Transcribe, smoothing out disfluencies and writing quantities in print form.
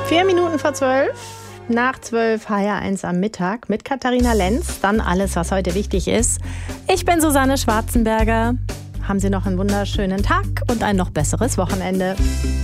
4 Minuten vor 12. Nach 12 HR1 am Mittag mit Katharina Lenz. Dann alles, was heute wichtig ist. Ich bin Susanne Schwarzenberger. Haben Sie noch einen wunderschönen Tag und ein noch besseres Wochenende.